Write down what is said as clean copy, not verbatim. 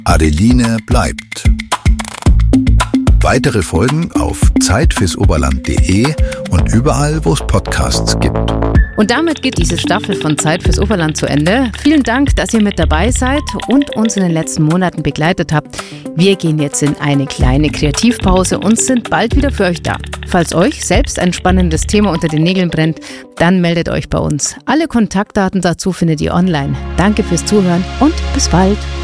Adeline bleibt. Weitere Folgen auf zeitfürsoberland.de und überall, wo es Podcasts gibt. Und damit geht diese Staffel von Zeit fürs Oberland zu Ende. Vielen Dank, dass ihr mit dabei seid und uns in den letzten Monaten begleitet habt. Wir gehen jetzt in eine kleine Kreativpause und sind bald wieder für euch da. Falls euch selbst ein spannendes Thema unter den Nägeln brennt, dann meldet euch bei uns. Alle Kontaktdaten dazu findet ihr online. Danke fürs Zuhören und bis bald.